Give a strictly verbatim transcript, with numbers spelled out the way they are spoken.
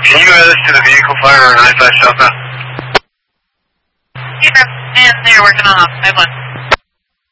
Can you add us to the vehicle fire on nine five southbound? Yeah, and they're working on five one.